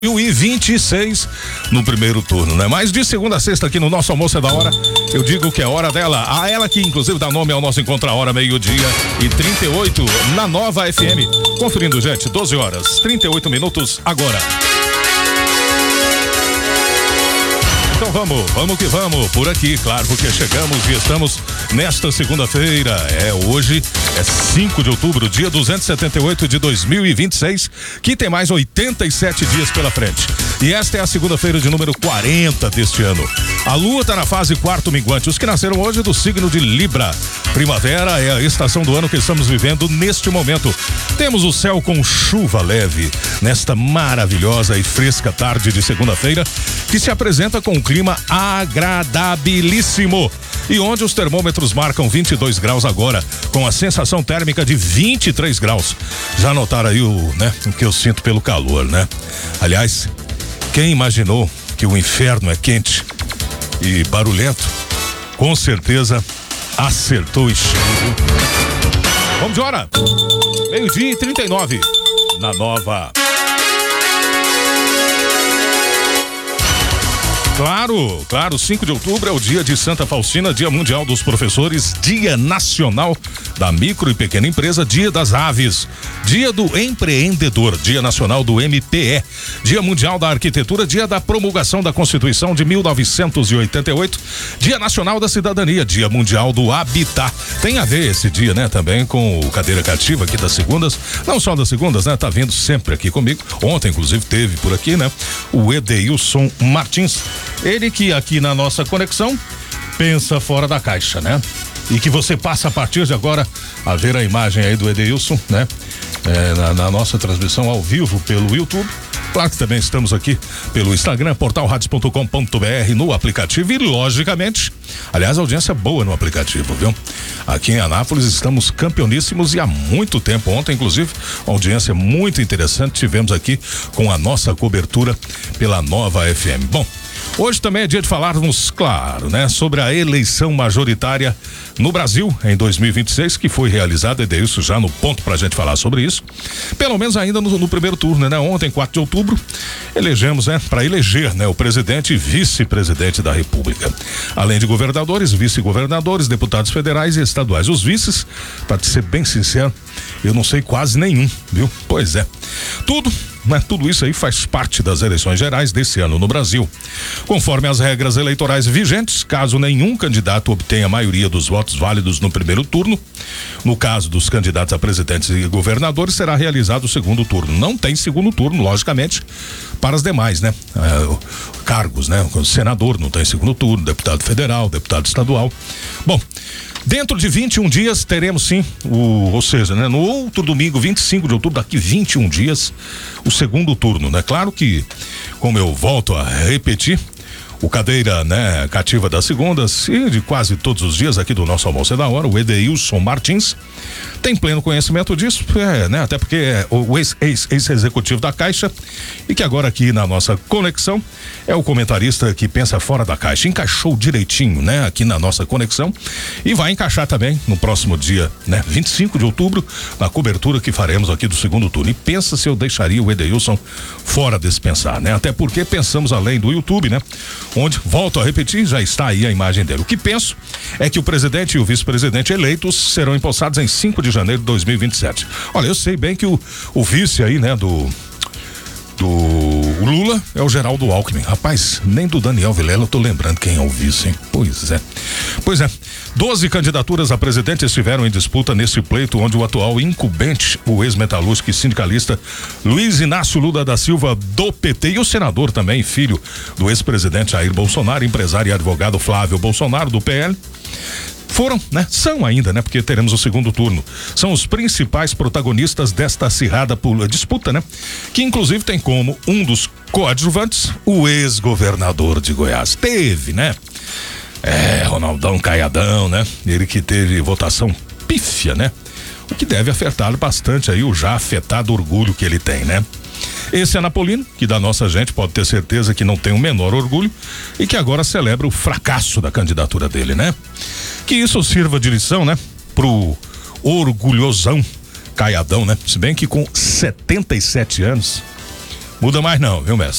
2026 no primeiro turno, né? Mas de segunda a sexta aqui no nosso Almoço é da Hora, eu digo que é hora dela, a ela que inclusive dá nome ao nosso Encontro a Hora, 12:38 na Nova FM. Conferindo, gente, 12 horas, 38 minutos agora. Então vamos que vamos por aqui, claro, porque chegamos e estamos nesta segunda-feira. Hoje é 5 de outubro, dia 278 de 2026, que tem mais 87 dias pela frente. E esta é a segunda-feira de número 40 deste ano. A lua está na fase quarto minguante. Os que nasceram hoje do signo de Libra. Primavera é a estação do ano que estamos vivendo neste momento. Temos o céu com chuva leve nesta maravilhosa e fresca tarde de segunda-feira, que se apresenta com um clima agradabilíssimo e onde os termômetros marcam 22 graus agora, com a sensação térmica de 23 graus. Já notaram aí o que eu sinto pelo calor, né? Aliás, quem imaginou que o inferno é quente e barulhento, com certeza acertou em cheio. Vamos de hora! 12:39 na Nova. Claro, 5 de outubro é o dia de Santa Faustina, dia mundial dos professores, dia nacional da micro e pequena empresa, dia das aves, dia do empreendedor, dia nacional do MPE, dia mundial da arquitetura, dia da promulgação da Constituição de 1988, dia nacional da cidadania, dia mundial do habitat. Tem a ver esse dia, né, também com o Cadeira Cativa aqui das segundas, não só das segundas, né, tá vindo sempre aqui comigo. Ontem, inclusive, teve por aqui, né, o Edeilson Martins. Ele que aqui na nossa conexão pensa fora da caixa, né? E que você passa a partir de agora a ver a imagem aí do Edeilson, né? Na nossa transmissão ao vivo pelo YouTube. Claro que também estamos aqui pelo Instagram, portalradios.com.br, no aplicativo e logicamente, aliás, audiência boa no aplicativo, viu? Aqui em Anápolis estamos campeoníssimos e há muito tempo. Ontem, inclusive, uma audiência muito interessante tivemos aqui com a nossa cobertura pela Nova FM. Bom, hoje também é dia de falarmos, claro, né, sobre a eleição majoritária no Brasil em 2026, que foi realizada, e dei isso já no ponto pra gente falar sobre isso. Pelo menos ainda no primeiro turno, né? Ontem, 4 de outubro, elegemos, para eleger, o presidente e vice-presidente da República. Além de governadores, vice-governadores, deputados federais e estaduais. Os vices, pra ser bem sincero, eu não sei quase nenhum, viu? Pois é. Tudo isso aí faz parte das eleições gerais desse ano no Brasil. Conforme as regras eleitorais vigentes, caso nenhum candidato obtenha a maioria dos votos válidos no primeiro turno, no caso dos candidatos a presidentes e governadores, será realizado o segundo turno. Não tem segundo turno, logicamente, para os demais, cargos, O senador não tem segundo turno, deputado federal, deputado estadual. Bom, dentro de 21 dias teremos sim, ou seja, no outro domingo, 25 de outubro, daqui 21 dias, o segundo turno, Claro que, como eu volto a repetir, o Cadeira, Cativa das segundas e de quase todos os dias aqui do nosso Almoço é da Hora, o Edeilson Martins, tem pleno conhecimento disso, até porque é o ex-executivo da Caixa e que agora aqui na nossa conexão é o comentarista que pensa fora da caixa. Encaixou direitinho, aqui na nossa conexão e vai encaixar também no próximo dia, 25 de outubro, na cobertura que faremos aqui do segundo turno. E pensa se eu deixaria o Edeilson fora desse pensar, Até porque pensamos além do YouTube, onde, volto a repetir, já está aí a imagem dele. O que penso é que o presidente e o vice-presidente eleitos serão empossados em 5 de janeiro de 2027. Olha, eu sei bem que o vice aí, do Lula é o Geraldo Alckmin. Rapaz, nem do Daniel Vilela eu tô lembrando quem é o vice, hein? Pois é. 12 candidaturas a presidente estiveram em disputa nesse pleito, onde o atual incumbente, o ex-metalúrgico e sindicalista Luiz Inácio Lula da Silva, do PT, e o senador também, filho do ex-presidente Jair Bolsonaro, empresário e advogado Flávio Bolsonaro, do PL, foram, são ainda, porque teremos o segundo turno. São os principais protagonistas desta acirrada disputa, que inclusive tem como um dos coadjuvantes o ex-governador de Goiás. Teve, Ronaldão Caiadão, Ele que teve votação pífia, O que deve afetar bastante aí o já afetado orgulho que ele tem, Esse anapolino, que da nossa gente pode ter certeza que não tem o menor orgulho e que agora celebra o fracasso da candidatura dele, Que isso sirva de lição, pro orgulhosão Caiadão, Se bem que com 77 anos, Muda mais não, viu, mestre?